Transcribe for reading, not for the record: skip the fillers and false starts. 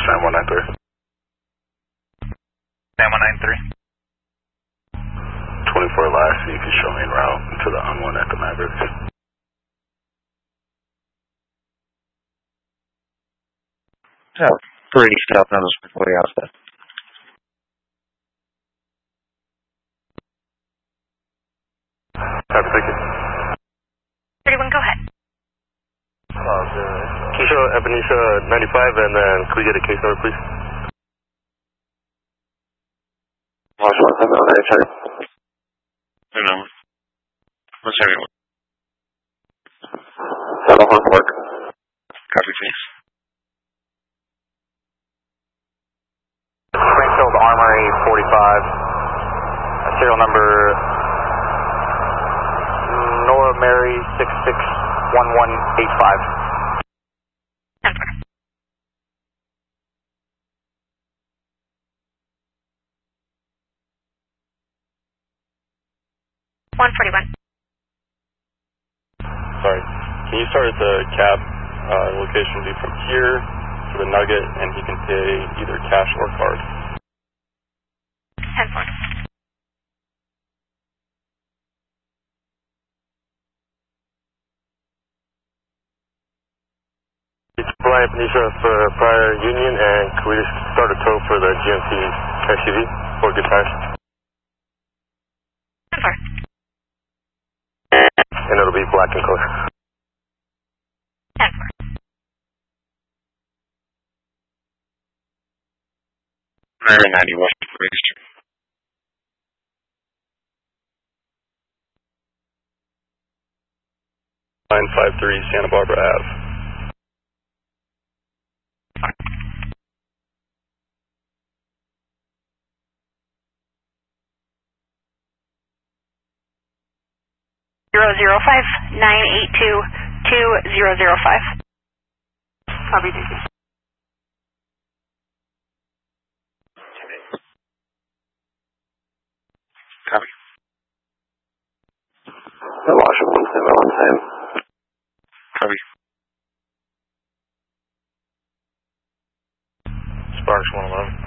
San 193. San 193. 24 last, so you can show me en route to the on-1 at the Mavericks. Pretty south on this before the outside. Copy, thank you. 31, go ahead. Can you show Ebenezer 95 and then can we get a case number, please? Lost 179, No. What's everyone? Saddle Hunt Park. Copy, please. Springfield Armory 45. Serial number Nora Mary 661185. 141. Sorry. Can you start at the cab? Location will be from here to the Nugget, and he can pay either cash or card. 10-4. It's Brian Benicia for Prior Union, and can we just start a tow for the GMC SUV for good tires? 10-4. And it'll be black and color. 10-4. Mary 90 West East. Line 53 Santa Barbara Ave. Zero 982-2005. Copy, thank you. Copy. Washington 171. Copy. Sparks 111.